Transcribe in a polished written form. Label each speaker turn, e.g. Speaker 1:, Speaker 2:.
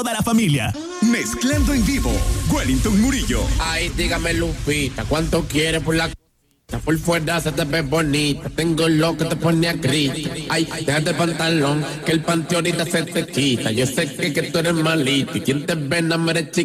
Speaker 1: toda la familia.
Speaker 2: Mezclando en vivo, Wellington Murillo.
Speaker 3: Ay, dígame, Lupita, ¿cuánto quieres por la por fuera se te ve bonita? Tengo lo que te pone a gritar. Ay, déjate el pantalón, que el panty ahorita se te quita. Yo sé que tú eres malita y quien te ve no merece